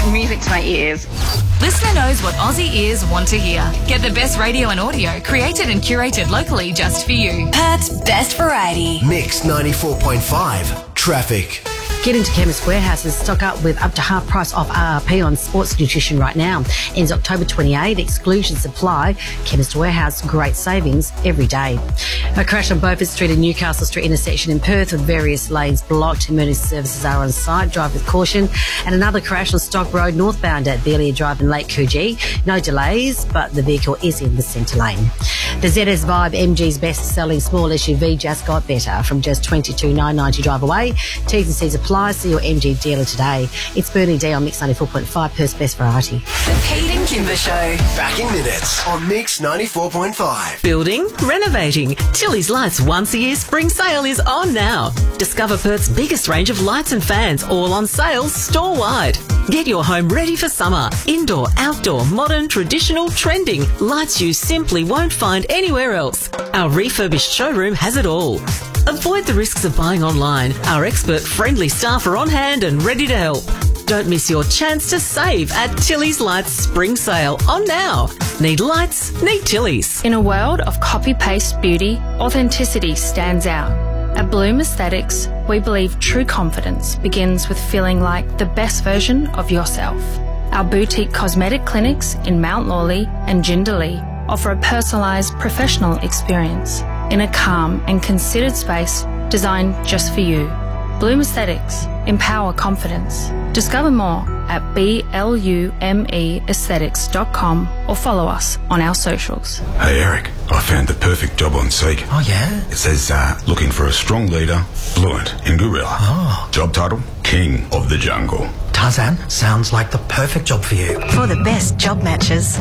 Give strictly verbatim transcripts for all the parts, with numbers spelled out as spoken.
music to my ears. Listener knows what Aussie ears want to hear. Get the best radio and audio created and curated locally just for you. Perth's best variety. Mix ninety-four point five. Traffic. Get into Chemist Warehouse and stock up with up to half price off R R P on sports nutrition right now. Ends October twenty-eighth. Exclusion supply. Chemist Warehouse, great savings every day. A crash on Beaufort Street and Newcastle Street intersection in Perth with various lanes blocked. Emergency services are on site. Drive with caution. And another crash on Stock Road northbound at Belia Drive in Lake Coogee. No delays, but the vehicle is in the centre lane. The Z S Vibe, M G's best-selling small S U V, just got better from just twenty-two thousand nine hundred ninety drive away. T's and C's apply. See your M G dealer today. It's Bernie D on Mix ninety-four point five, Perth's best variety. The Pete and Kimber Show. Back in minutes on Mix ninety-four point five. Building? Renovating? Tilly's Lights once a year spring sale is on now. Discover Perth's biggest range of lights and fans, all on sale store-wide. Get your home ready for summer. Indoor, outdoor, modern, traditional, trending. Lights you simply won't find anywhere else. Our refurbished showroom has it all. Avoid the risks of buying online. Our expert friendly staff are on hand and ready to help. Don't miss your chance to save at Tilly's Lights Spring Sale on now. Need lights? Need Tilly's. In a world of copy-paste beauty, authenticity stands out. At Bloom Aesthetics, we believe true confidence begins with feeling like the best version of yourself. Our boutique cosmetic clinics in Mount Lawley and Jindalee offer a personalised professional experience in a calm and considered space designed just for you. Bloom Aesthetics. Empower confidence. Discover more at blume aesthetics dot com or follow us on our socials. Hey Eric, I found the perfect job on Seek. Oh yeah? It says uh, looking for a strong leader, fluent in gorilla. Oh. Job title, King of the Jungle. Tarzan, sounds like the perfect job for you. For the best job matches.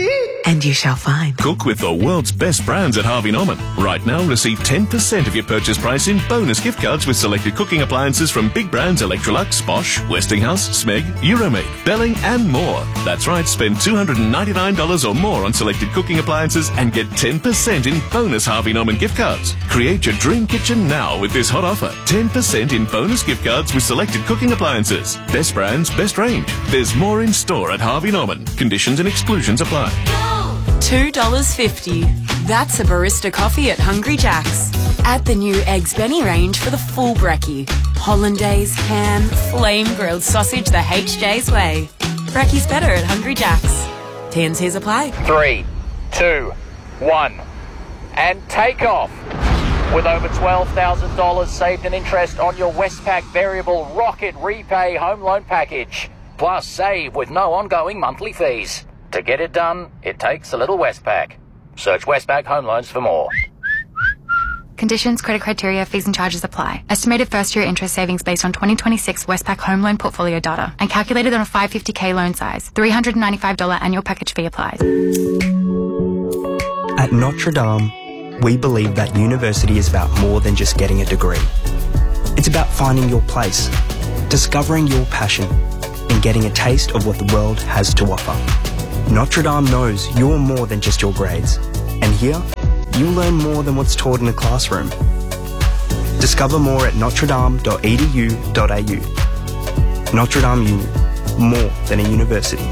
And you shall find. Cook with the world's best brands at Harvey Norman. Right now, receive ten percent of your purchase price in bonus gift cards with selected cooking appliances from big brands Electrolux, Bosch, Westinghouse, Smeg, Euromade, Belling and more. That's right, spend two hundred ninety-nine dollars or more on selected cooking appliances and get ten percent in bonus Harvey Norman gift cards. Create your dream kitchen now with this hot offer. ten percent in bonus gift cards with selected cooking appliances. Best brands, best range. There's more in store at Harvey Norman. Conditions and exclusions apply. two dollars fifty. That's a barista coffee at Hungry Jack's. Add the new Eggs Benny range for the full brekkie. Hollandaise, ham, flame grilled sausage the H J's way. Brekkie's better at Hungry Jack's. T and C's apply. Three, two, one, and take off. With over twelve thousand dollars saved in interest on your Westpac Variable Rocket Repay Home Loan Package. Plus save with no ongoing monthly fees. To get it done, it takes a little Westpac. Search Westpac Home Loans for more. Conditions, credit criteria, fees and charges apply. Estimated first-year interest savings based on twenty twenty-six Westpac Home Loan Portfolio data and calculated on a five hundred fifty thousand loan size. three hundred ninety-five dollars annual package fee applies. At Notre Dame, we believe that university is about more than just getting a degree. It's about finding your place, discovering your passion, and getting a taste of what the world has to offer. Notre Dame knows you're more than just your grades, and here, you'll learn more than what's taught in a classroom. Discover more at notre dame dot e d u dot a u. Notre Dame Uni, more than a university.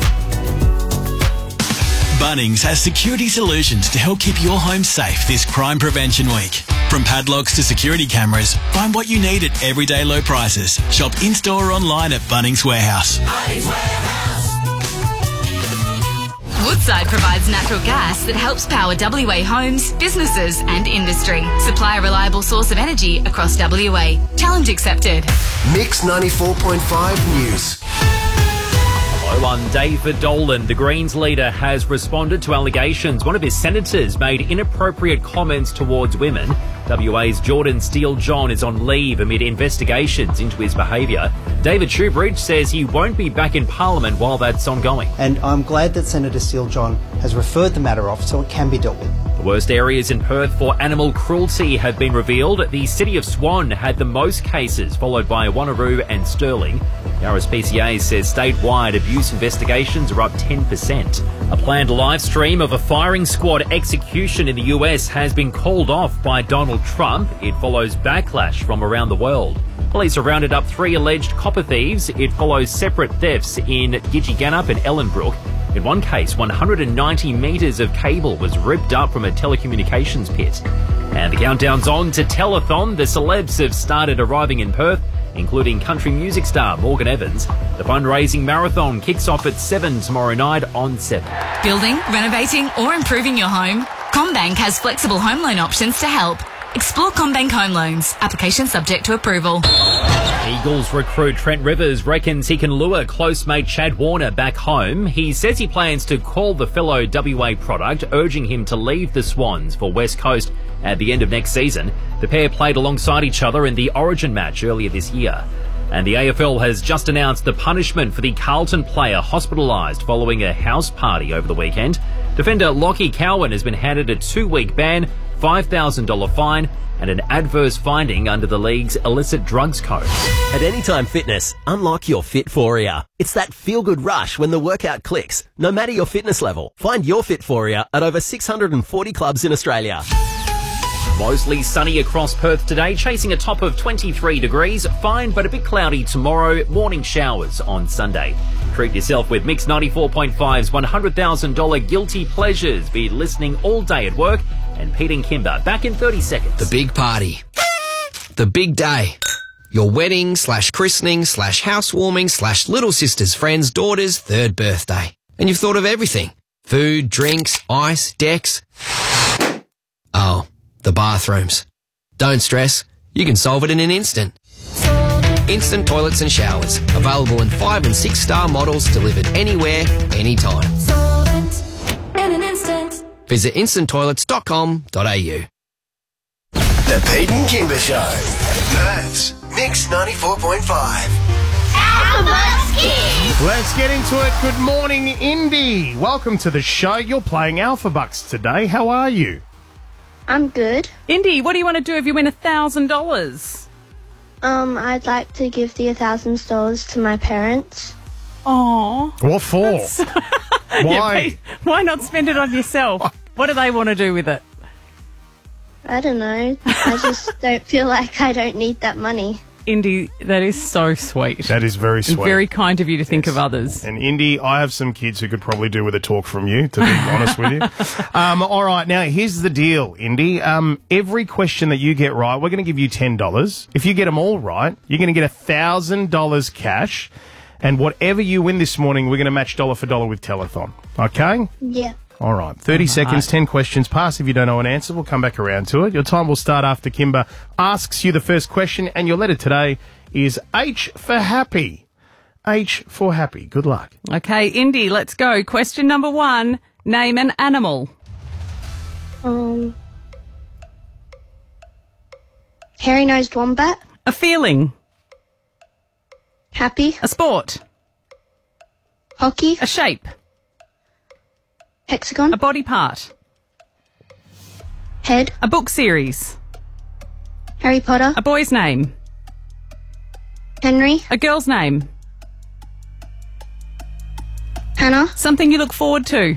Bunnings has security solutions to help keep your home safe this Crime Prevention Week. From padlocks to security cameras, find what you need at everyday low prices. Shop in-store or online at Bunnings Warehouse. Bunnings Warehouse. Woodside provides natural gas that helps power W A homes, businesses and industry. Supply a reliable source of energy across W A. Challenge accepted. Mix ninety-four point five News. Hello, I'm David Dolan. The Greens leader has responded to allegations one of his senators made inappropriate comments towards women. W A's Jordan Steele-John is on leave amid investigations into his behaviour. David Shoebridge says he won't be back in Parliament while that's ongoing. And I'm glad that Senator Steele-John has referred the matter off so it can be dealt with. The worst areas in Perth for animal cruelty have been revealed. The city of Swan had the most cases, followed by Wanneroo and Stirling. The R S P C A says statewide abuse investigations are up ten percent. A planned live stream of a firing squad execution in the U S has been called off by Donald Trump. It follows backlash from around the world. Police have rounded up three alleged copper thieves. It follows separate thefts in Gidgegannup and Ellenbrook. In one case, one hundred ninety metres of cable was ripped up from a telecommunications pit. And the countdown's on to Telethon. The celebs have started arriving in Perth, including country music star Morgan Evans. The fundraising marathon kicks off at seven tomorrow night on seven. Building, renovating or improving your home? CommBank has flexible home loan options to help. Explore CommBank Home Loans. Application subject to approval. Eagles recruit Trent Rivers reckons he can lure close mate Chad Warner back home. He says he plans to call the fellow W A product, urging him to leave the Swans for West Coast at the end of next season. The pair played alongside each other in the Origin match earlier this year. And the A F L has just announced the punishment for the Carlton player hospitalised following a house party over the weekend. Defender Lockie Cowan has been handed a two-week ban, five thousand dollars fine and an adverse finding under the league's illicit drugs code. At Anytime Fitness, unlock your Fitforia. It's that feel-good rush when the workout clicks. No matter your fitness level, find your Fitforia at over six hundred forty clubs in Australia. Mostly sunny across Perth today, chasing a top of twenty-three degrees. Fine but a bit cloudy tomorrow. Morning showers on Sunday. Treat yourself with Mix ninety-four point five's one hundred thousand dollars Guilty Pleasures. Be listening all day at work. And Pete and Kimber back in thirty seconds. The big party. The big day. Your wedding slash christening slash housewarming slash little sister's friend's daughter's third birthday. And you've thought of everything. Food, drinks, ice, decks. Oh, the bathrooms. Don't stress. You can solve it in an instant. Instant toilets and showers. Available in five and six star models delivered anywhere, anytime. In an instant. Visit instant toilets dot com dot a u. The Pete and Kimber Show. Perth's Mix ninety-four point five. Alpha Kids. Let's get into it. Good morning, Indy. Welcome to the show. You're playing Alpha Bucks today. How are you? I'm good. Indy, what do you want to do if you win a thousand dollars? Um, I'd like to give the a thousand dollars to my parents. Oh. What for? Why? Why? Yeah, why not spend it on yourself? What do they want to do with it? I don't know. I just don't feel like I don't need that money. Indy, that is so sweet. That is very sweet. And very kind of you to think Yes. of others. And Indy, I have some kids who could probably do with a talk from you, to be honest with you. Um, all right, now here's the deal, Indy. Um, every question that you get right, we're going to give you ten dollars. If you get them all right, you're going to get one thousand dollars cash. And whatever you win this morning, we're going to match dollar for dollar with Telethon. Okay? Yeah. All right. thirty All seconds, right. ten questions pass. If you don't know an answer, we'll come back around to it. Your time will start after Kimber asks you the first question, and your letter today is H for happy. H for happy. Good luck. Okay, Indy, let's go. Question number one. Name an animal. Um, hairy-nosed wombat. A feeling. Happy. A sport. Hockey. A shape. Hexagon. A body part. Head. A book series. Harry Potter. A boy's name. Henry. A girl's name. Hannah. Something you look forward to.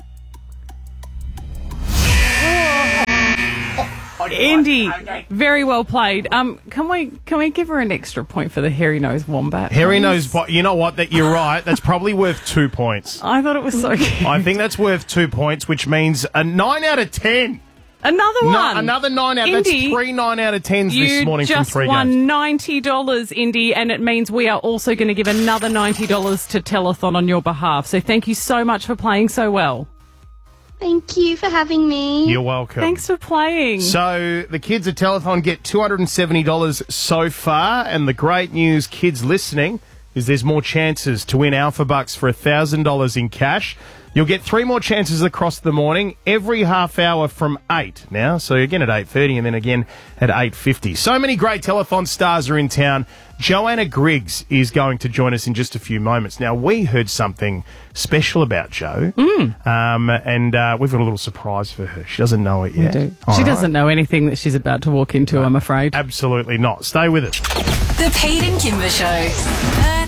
Indy, very well played. Um, can we can we give her an extra point for the hairy nosed wombat? Hairy please? nose, bo- you know what? That you're right. That's probably worth two points. I thought it was so cute. I think that's worth two points, which means a nine out of ten. Another No, one. another nine out. That's Indy, three nine out of tens you this morning from just three won games. ninety dollars, Indy, and it means we are also going to give another ninety dollars to Telethon on your behalf. So thank you so much for playing so well. Thank you for having me. You're welcome. Thanks for playing. So the kids at Telethon get two hundred seventy dollars so far, and the great news, kids listening, is there's more chances to win Alpha Bucks for one thousand dollars in cash. You'll get three more chances across the morning, every half hour from eight now. So again at eight thirty and then again at eight fifty. So many great Telethon stars are in town. Joanna Griggs is going to join us in just a few moments. Now, we heard something special about Jo, Mm. um, and uh, we've got a little surprise for her. She doesn't know it yet. We do. All She right. doesn't know anything that she's about to walk into, I'm afraid. Absolutely not. Stay with us. The Pete and Kimber Show.